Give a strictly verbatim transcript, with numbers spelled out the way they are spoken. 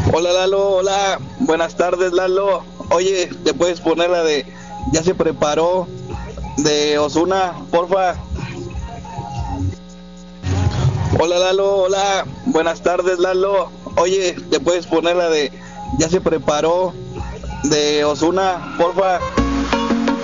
Hola Lalo, hola, buenas tardes Lalo. Oye, ¿te puedes poner la de Ya se preparó de Ozuna, porfa? Hola Lalo, hola, buenas tardes Lalo. Oye, ¿te puedes poner la de Ya se preparó de Ozuna, porfa?